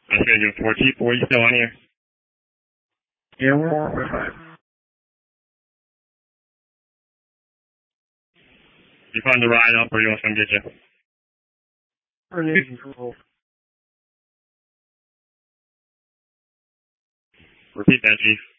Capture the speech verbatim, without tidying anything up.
I said you're four Chief, are you still on here? Yeah, we're on for five. You found the ride up or you want to come get you? We're leaving for both. Repeat that, Chief.